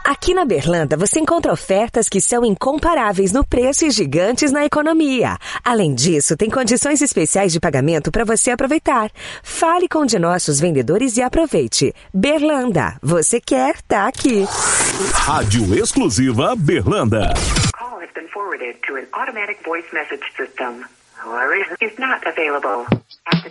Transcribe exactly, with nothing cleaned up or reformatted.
Aqui na Berlanda você encontra ofertas que são incomparáveis no preço e gigantes na economia. Além disso, tem condições especiais de pagamento para você aproveitar. Fale com um de nossos vendedores e aproveite. Berlanda, você quer, tá aqui. Rádio exclusiva Berlanda. Call has been forwarded to an automatic voice message system. However, is not available. At the